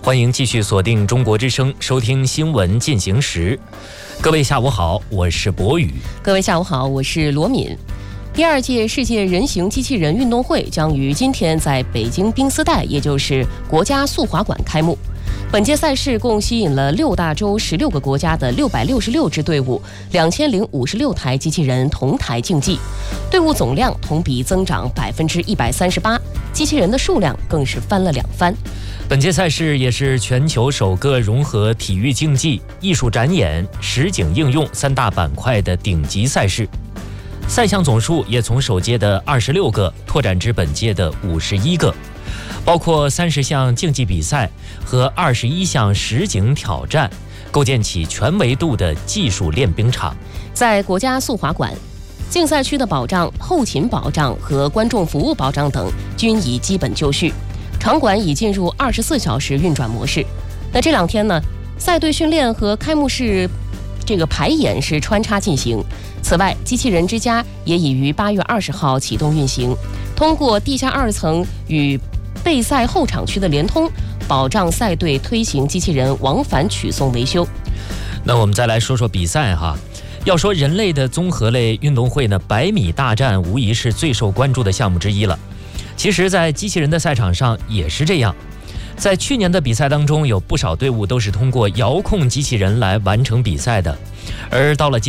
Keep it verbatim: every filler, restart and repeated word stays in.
欢迎继续锁定中国之声，收听新闻进行时。各位下午好，我是博宇。 各位下午好，我是罗敏。第二届世界人形机器人运动会将于今天在北京冰丝带，也就是国家速滑馆开幕。本届赛事共吸引了六大洲十六个国家的六百六十六支队伍，两千零五十六台机器人同台竞技，队伍总量同比增长百分之一百三十八，机器人的数量更是翻了两番。 本届赛事也是全球首个融合体育竞技、艺术展演、实景应用三大板块的顶级赛事，赛项总数也从首届的二十六个拓展至本届的五十一个，包括三十项竞技比赛和二十一项实景挑战，构建起全维度的技术练兵场。 在国家速滑馆，竞赛区的保障、后勤保障和观众服务保障等均已基本就绪。场馆已进入二十四小时运转模式。那这两天呢，赛队训练和开幕式这个排演是穿插进行。此外，机器人之家也已于八月二十号启动运行，通过地下二层与备赛后场区的联通，保障赛队推行机器人往返取送维修。 那我们再来说说比赛哈。要说人类的综合类运动会呢，百米大战无疑是最受关注的项目之一了。其实在机器人的赛场上也是这样，在去年的比赛当中，有不少队伍都是通过遥控机器人来完成比赛的，而到了今